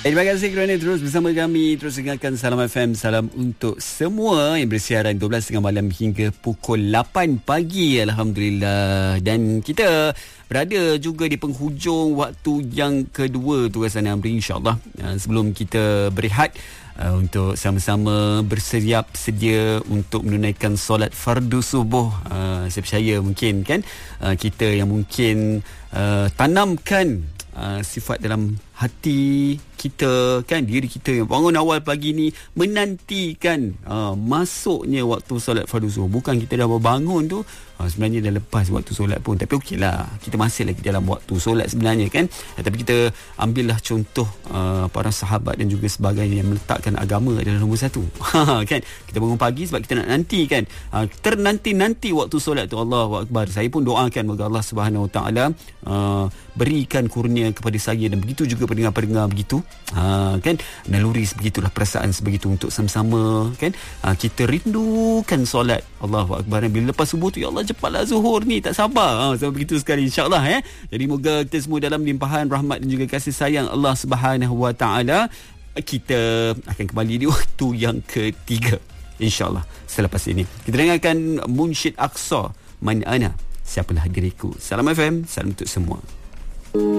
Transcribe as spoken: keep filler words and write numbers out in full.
Terima kasih kerana terus bersama kami. Terus dengarkan Salam F M. Salam untuk semua yang bersiaran dua belas tiga puluh malam hingga pukul lapan pagi. Alhamdulillah. Dan kita berada juga di penghujung waktu yang kedua tu Hasan Amri, insyaAllah. Sebelum kita berehat, Uh, untuk sama-sama bersiap sedia untuk menunaikan solat fardu subuh. Uh, saya percaya mungkin kan uh, kita yang mungkin uh, tanamkan uh, sifat dalam hati kita kan, diri kita yang bangun awal pagi ni menantikan uh, masuknya waktu solat fardu subuh. Bukan kita dah berbangun tu uh, sebenarnya dah lepas waktu solat pun, tapi okeylah, kita masih lagi dalam waktu solat sebenarnya kan. uh, tapi kita ambillah contoh uh, para sahabat dan juga sebagainya yang meletakkan agama adalah nombor satu. Kan, kita bangun pagi sebab kita nak nanti kan, uh, ternanti-nanti waktu solat tu. Allahu Akbar. Saya pun doakan moga Allah Subhanahu Wa Taala uh, berikan kurnia kepada saya dan begitu juga pendengar-pendengar begitu. Ha, kan, naluri sebegitulah, perasaan sebegitu untuk sama-sama kan, ha, kita rindukan solat. Allahu Akbar. Bila lepas subuh tu, ya Allah cepatlah zuhur ni, tak sabar. Ha, so begitu sekali insya-Allah ya. Jadi moga kita semua dalam limpahan rahmat dan juga kasih sayang Allah Subhanahu Wa Taala. Kita akan kembali di waktu yang ketiga insya-Allah selepas ini. Kita dengarkan Munsyid Aqsa, Man Ana, Siapalah Diriku. Salam F M, salam untuk semua.